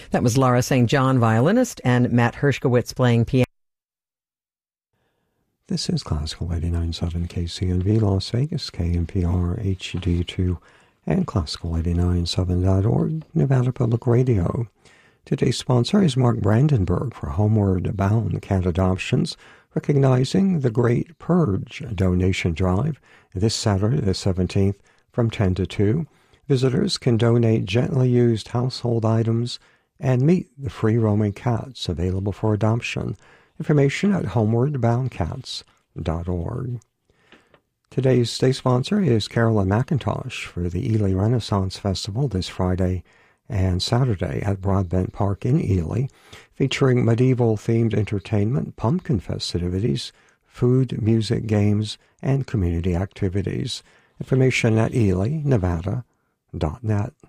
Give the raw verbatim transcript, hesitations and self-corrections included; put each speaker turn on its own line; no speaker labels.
That was Laura Saint John, violinist, and Matt Hershkowitz playing piano.
This is Classical eighty-nine point seven K C N V Las Vegas, K N P R H D two, and Classical eighty-nine point seven dot org, Nevada Public Radio. Today's sponsor is Mark Brandenburg for Homeward Bound Cat Adoptions, recognizing the Great Purge donation drive this Saturday the seventeenth from ten to two. Visitors can donate gently used household items and meet the free roaming cats available for adoption. Information at homeward bound cats dot org. Today's day sponsor is Carolyn McIntosh for the Ely Renaissance Festival this Friday and Saturday at Broadbent Park in Ely, featuring medieval-themed entertainment, pumpkin festivities, food, music, games, and community activities. Information at ely nevada dot net.